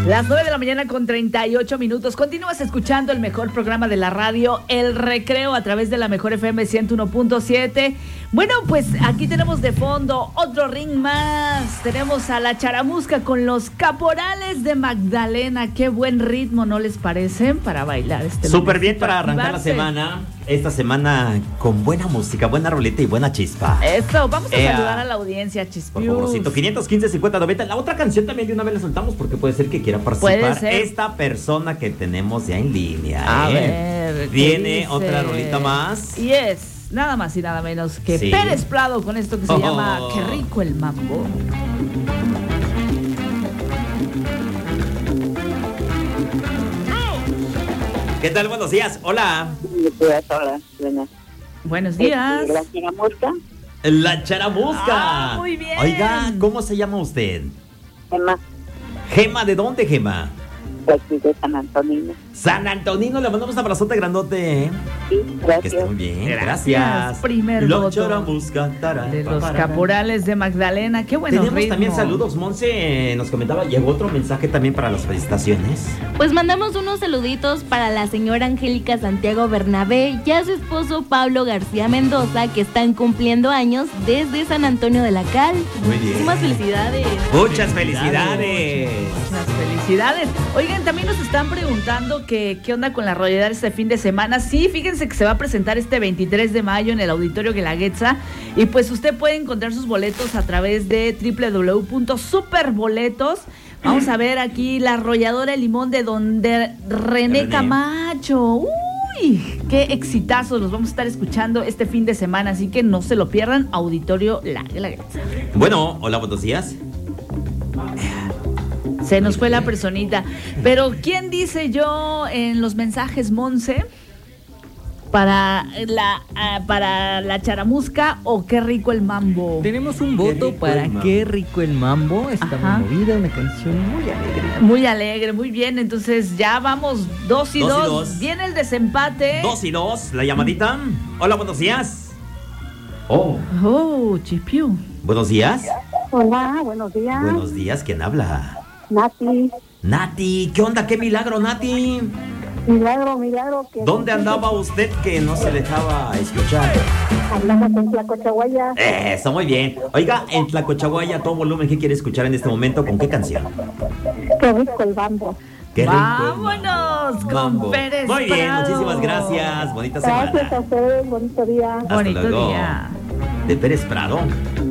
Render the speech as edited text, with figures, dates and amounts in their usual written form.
Las 9 de la mañana con 38 minutos. Continúas escuchando el mejor programa de la radio, El Recreo, a través de la Mejor FM 101.7. Bueno, pues aquí tenemos de fondo otro ring más. Tenemos a La Charamusca con los Caporales de Magdalena. Qué buen ritmo, ¿no les parece? Para bailar súper bien para arrancar la semana. Esta semana con buena música, buena roleta y buena chispa. Eso, vamos a saludar a la audiencia, Chispius. Por favorcito, 515-50-90. La otra canción también de una vez la soltamos porque puede ser que quiera participar esta persona que tenemos ya en línea. A ver, viene otra rolita más. Y es nada más y nada menos que Pérez Prado con esto que se llama Qué rico el mambo. ¿Qué tal? Buenos días. Hola. Hola. Buenos días. ¿La Charamusca? La Charamusca. Muy bien. Oiga, ¿cómo se llama usted? Gema. Gema, ¿de dónde, Gema? De aquí de San Antonino. San Antonino, le mandamos un abrazote grandote. Sí, gracias. Que esté muy bien, gracias. Primer La voto Charamusca, de los Caporales de Magdalena. Qué bueno. Tenemos también saludos. Monse nos comentaba, llegó otro mensaje también para las felicitaciones. Pues mandamos unos saluditos para la señora Angélica Santiago Bernabé y a su esposo Pablo García Mendoza, que están cumpliendo años desde San Antonio de la Cal. Muy bien. Muchísimas felicidades. Muchas felicidades. Muchas felicidades. Oigan, también nos están preguntando que qué onda con la rollera este fin de semana. Sí, fíjense que se va a presentar este 23 de mayo en el Auditorio Guelaguetza y pues usted puede encontrar sus boletos a través de www.superboletos. Vamos a ver aquí la arrolladora de limón de donde René Camacho. Uy, qué exitazos los vamos a estar escuchando este fin de semana, así que no se lo pierdan. Auditorio La Guelaguetza. Bueno, hola, buenos días. Se nos fue la personita. Pero ¿quién dice yo en los mensajes, Monse? Para la Charamusca o Qué rico el mambo. Tenemos un voto para Qué rico el mambo. Está muy movida, una canción muy alegre. Muy alegre, muy bien. Entonces ya vamos 2 y 2. Viene el desempate. 2 y 2, la llamadita. Hola, buenos días. Chipiu. Buenos días. Hola, buenos días. Buenos días, ¿quién habla? Nati. ¿Qué onda? ¿Qué milagro, Nati? Milagro. ¿Dónde andaba usted que no se dejaba escuchar? Andamos en Tlacochahuaya. Eso, muy bien. Oiga, en Tlacochahuaya, a todo volumen, ¿qué quiere escuchar en este momento? ¿Con qué canción? Qué rico el bambo. Qué rico. Vámonos con Pérez Muy bien, Prado. muchísimas gracias. Bonita semana. Gracias a ustedes, bonito día. Hasta Bonito luego. día. De Pérez Prado.